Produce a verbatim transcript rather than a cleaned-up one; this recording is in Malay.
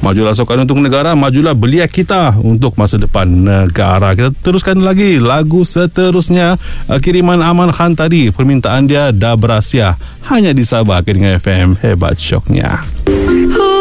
Majulah sokan untuk negara, majulah belia kita untuk masa depan negara. Kita teruskan lagi lagu seterusnya, uh, kiriman Aman Khan tadi, permintaan dia Dabrasia, hanya di Sabah dengan F M Hebat Syoknya.